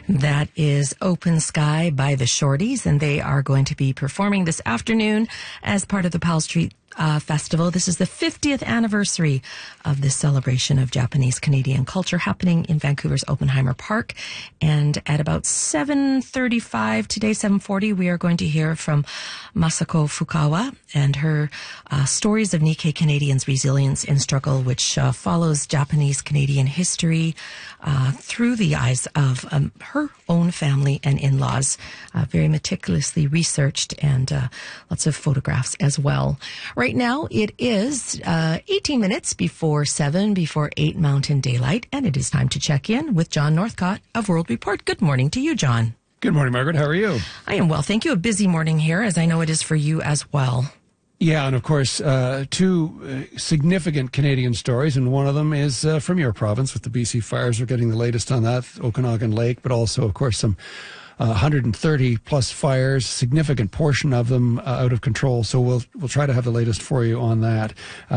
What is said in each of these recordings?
That is Open Sky by the Shorties, and they are going to be performing this afternoon as part of the Powell Street Festival. This is the 50th anniversary of this celebration of Japanese-Canadian culture happening in Vancouver's Oppenheimer Park. And at about 7:35 today, 7:40, we are going to hear from Masako Fukawa and her Stories of Nikkei Canadians' Resilience in Struggle, which follows Japanese-Canadian history through the eyes of her own family and in-laws. Very meticulously researched and lots of photographs as well. Right now, it is 18 minutes before 7, before 8 Mountain Daylight, and it is time to check in with John Northcott of World Report. Good morning to you, John. Good morning, Margaret. How are you? I am well, thank you. A busy morning here, as I know it is for you as well. Yeah, and of course, two significant Canadian stories, and one of them is from your province with the BC fires. We're getting the latest on that, Okanagan Lake, but also, of course, some 130 plus fires, significant portion of them out of control. So we'll try to have the latest for you on that.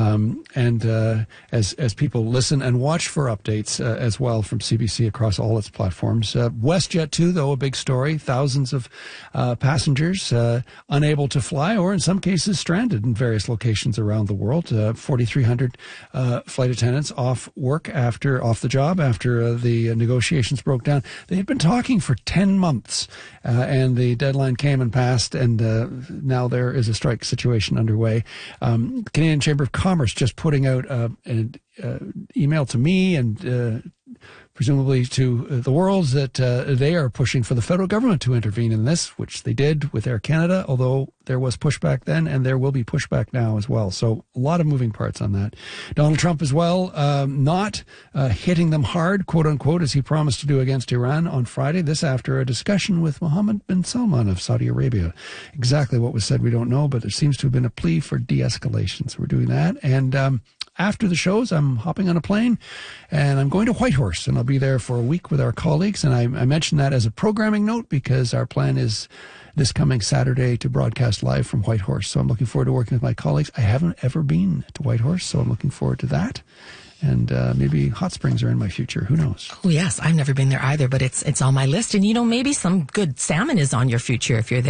As people listen and watch for updates as well from CBC across all its platforms. WestJet too, though, a big story. Thousands of passengers unable to fly, or in some cases stranded in various locations around the world. 4,300 flight attendants off the job after the negotiations broke down. They had been talking for 10 months. And the deadline came and passed, and now there is a strike situation underway. The Canadian Chamber of Commerce just putting out an email to me and presumably to the world that they are pushing for the federal government to intervene in this, which they did with Air Canada, although there was pushback then, and there will be pushback now as well. So a lot of moving parts on that. Donald Trump as well, not hitting them hard, quote unquote, as he promised to do against Iran on Friday. This after a discussion with Mohammed bin Salman of Saudi Arabia. Exactly what was said, we don't know, but there seems to have been a plea for de-escalation. So we're doing that. And after the shows, I'm hopping on a plane and I'm going to Whitehorse, and I'll be there for a week with our colleagues. And I mention that as a programming note because our plan is this coming Saturday to broadcast live from Whitehorse. So I'm looking forward to working with my colleagues. I haven't ever been to Whitehorse, so I'm looking forward to that. And maybe hot springs are in my future. Who knows? Oh, yes. I've never been there either, but it's on my list. And, maybe some good salmon is on your future if you're there.